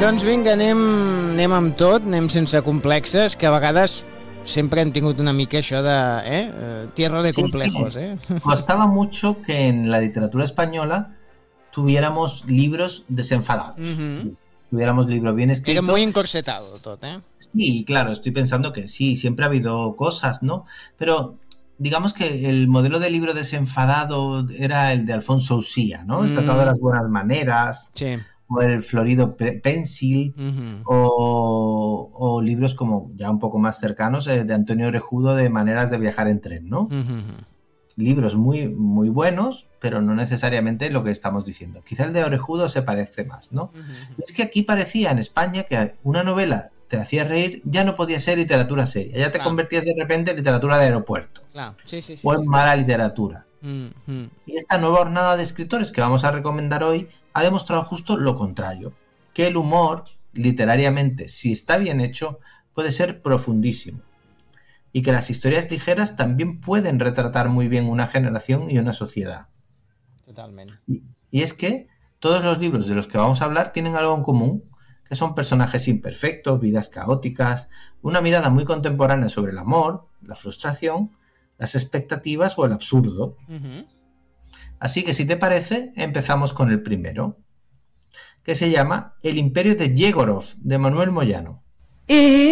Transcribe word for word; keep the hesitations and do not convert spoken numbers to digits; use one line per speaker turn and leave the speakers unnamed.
Doncs vinga, anem, anem amb tot, anem sense complexes, que a vegades sempre han tingut una mica això de eh, tierra de complejos.
Sí, sí.
Eh?
Costaba mucho que en la literatura española tuviéramos libros desenfadados. Uh-huh. Tuviéramos libros bien escritos.
Era muy encorsetado todo, ¿eh?
Sí, claro, estoy pensando que sí, siempre ha habido cosas, ¿no? Pero digamos que el modelo de libro desenfadado era el de Alfonso Usía, ¿no? El mm. Tratado de las Buenas Maneras,
sí.
o el Florido Pensil, uh-huh. o, o libros como ya un poco más cercanos eh, de Antonio Orejudo de Maneras de viajar en tren, ¿no? Uh-huh. Libros muy, muy buenos, pero no necesariamente lo que estamos diciendo. Quizá el de Orejudo se parece más, ¿no? Uh-huh. Es que aquí parecía en España que una novela te hacía reír, ya no podía ser literatura seria, ya te claro. convertías de repente en literatura de aeropuerto,
claro. sí, sí, sí,
o en
sí.
mala literatura.
Uh-huh.
Y esta nueva hornada de escritores que vamos a recomendar hoy ha demostrado justo lo contrario, que el humor, literariamente, si está bien hecho, puede ser profundísimo. Y que las historias ligeras también pueden retratar muy bien una generación y una sociedad.
Totalmente.
Y, y es que todos los libros de los que vamos a hablar tienen algo en común, que son personajes imperfectos, vidas caóticas, una mirada muy contemporánea sobre el amor, la frustración, las expectativas o el absurdo. Uh-huh. Así que si te parece, empezamos con el primero, que se llama El Imperio de Yegorov, de Manuel Moyano.
¿Eh?